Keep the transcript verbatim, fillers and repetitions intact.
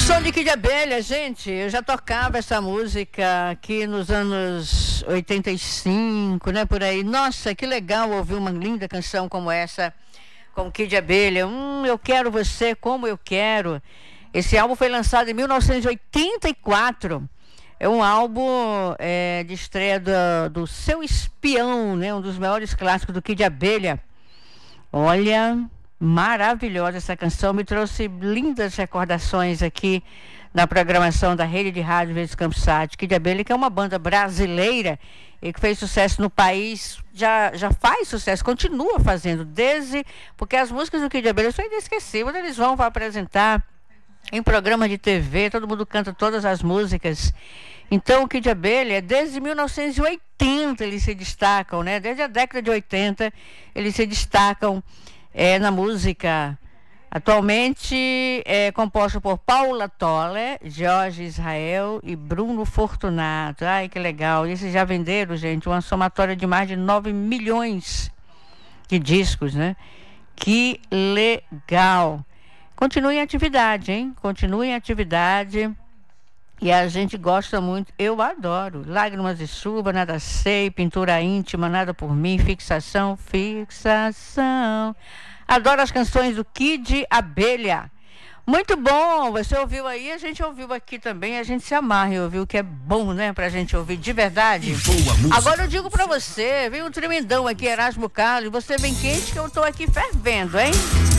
som de Kid Abelha, gente, eu já tocava essa música aqui nos anos oitenta e cinco, né, por aí. Nossa, que legal ouvir uma linda canção como essa, com Kid Abelha. Hum, eu quero você como eu quero. Esse álbum foi lançado em mil novecentos e oitenta e quatro. É um álbum é, de estreia do, do Seu Espião, né, um dos maiores clássicos do Kid Abelha. Olha, maravilhosa essa canção, me trouxe lindas recordações aqui na programação da Rede de Rádio Verdes Campos Sat. Kid Abelha, que é uma banda brasileira e que fez sucesso no país, já, já faz sucesso, continua fazendo, desde, porque as músicas do Kid Abelha são inesquecíveis, eles vão apresentar em programa de T V, todo mundo canta todas as músicas. Então o Kid Abelha, desde mil novecentos e oitenta eles se destacam, né? Desde a década de oitenta eles se destacam é, na música. Atualmente é composto por Paula Toller, Jorge Israel e Bruno Fortunato. Ai, que legal. Esses já venderam, gente, uma somatória de mais de nove milhões de discos, né? Que legal. Continue em atividade, hein? Continue em atividade. E a gente gosta muito, eu adoro. Lágrimas de chuva, nada sei, pintura íntima, nada por mim, fixação, fixação. Adoro as canções do Kid Abelha. Muito bom, você ouviu aí, a gente ouviu aqui também, a gente se amarra e ouviu, que é bom, né, pra gente ouvir de verdade. Agora eu digo pra você, vem um tremendão aqui, Erasmo Carlos, você vem quente que eu tô aqui fervendo, hein?